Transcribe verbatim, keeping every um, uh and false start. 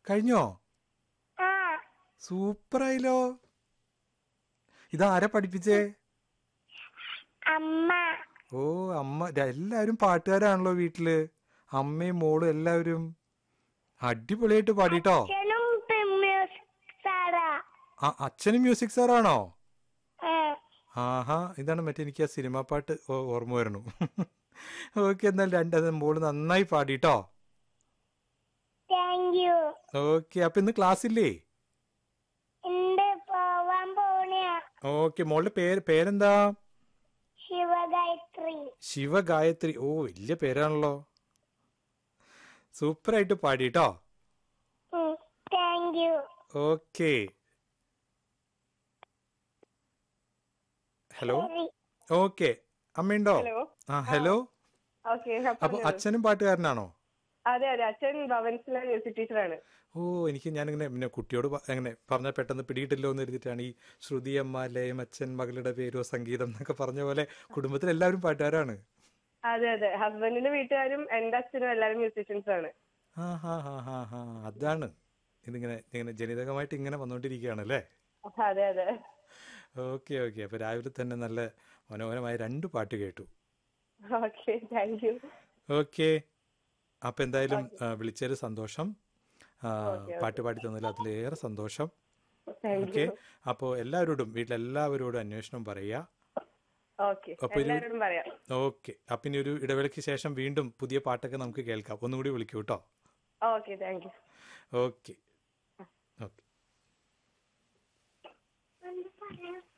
കഴിഞ്ഞോ? ആ സൂപ്പറായില്ലോ. ഇതാരാ പഠിപ്പിച്ചേ? അമ്മ. ഓ അമ്മ. ര- എല്ലാവരും പാട്ടുകാരാണല്ലോ വീട്ടില്, അമ്മയും മോളും എല്ലാവരും. അടിപൊളിയായിട്ട് പാടിട്ടോ. അച്ഛനും മ്യൂസിക് സാറാ. ആ അച്ഛനും മ്യൂസിക് സാറാണോ? ആ ആഹാ, ഇതാണ് മറ്റേ എനിക്ക് ആ സിനിമാ പാട്ട് ഓ- ഓർമ്മ വരണു. ഓക്കെ, എന്നാൽ രണ്ട് മോള് നന്നായി പാടിട്ടോ. Thank you. ഓക്കെ, അപ്പൊ ഇന്ന് ക്ലാസ് ഇല്ലേ? ഉണ്ട്, പോവാൻ പോണയാ. ഓക്കെ, മോളുടെ പേര് പേരെന്താ? ശിവഗായത്രി. ശിവഗായത്രി. ഓ വലിയ പേരാണല്ലോ. സൂപ്പറായിട്ട് പാടിട്ടോ. Thank you. ഓക്കെ. ഹലോ. ശരി. ഓക്കെ, അമ്മയുണ്ടോ? ഹലോ. ആ ഹലോ. ഓക്കെ, അപ്പൊ അച്ഛനും പാട്ടുകാരനാണോ? അതെ അതെ, അച്ഛൻ ഭവൻസിലെ മ്യൂസിക് ടീച്ചറാണ്. ഓ, എനിക്ക് ഞാനിങ്ങനെ പിന്നെ കുട്ടിയോട് പ- എങ്ങനെ പറഞ്ഞാൽ പെട്ടെന്ന് പിടിയിട്ടില്ലോ എന്ന് എഴുതിയിട്ടാണ് ഈ ശ്രുതി അമ്മ ലയം അച്ഛൻ മകളുടെ പേരോ സംഗീതം എന്നൊക്കെ പറഞ്ഞ പോലെ കുടുംബത്തിൽ എല്ലാവരും പാട്ടുകാരാണ്. അതെ അതെ, ഹസ്ബൻഡിന്റെ വീട്ടുകാരും എന്റെ അച്ഛനും എല്ലാവരും മ്യൂസീഷ്യൻസ് ആണ്. ആ ഹാ ഹാ ഹാ ഹാ, അതാണ് ഇതിങ്ങനെ ഇങ്ങനെ ജനിതകമായിട്ട് ഇങ്ങനെ വന്നുകൊണ്ടിരിക്കുകയാണ് അല്ലേ? അതെ അതെ. ഓക്കെ ഓക്കെ, അപ്പോൾ രാവിലെ തന്നെ നല്ല മനോഹരമായ രണ്ട് പാട്ട് കേട്ടു. Okay, thank you. ഓക്കെ, അപ്പോൾ എന്തായാലും ആ, വിളിച്ചതിൽ സന്തോഷം. ആ, ഓക്കെ, പാട്ട് പാടി തന്നതിൽ അതിലേറെ സന്തോഷം. Thank okay, U. അപ്പോൾ എല്ലാവരോടും വീട്ടിലെല്ലാവരോടും അന്വേഷണം പറയുക. ഓക്കെ, അപ്പോൾ ഒരു എല്ലാവരോടും പറയാം. ഓക്കെ, അപ്പം ഇനി ഒരു ഇടവേളയ്ക്ക് ശേഷം വീണ്ടും പുതിയ പാട്ടൊക്കെ നമുക്ക് കേൾക്കാം. ഒന്നുകൂടി വിളിക്കൂ കേട്ടോ. Okay, thank you. Okay okay. ഒന്ന് പറയാം.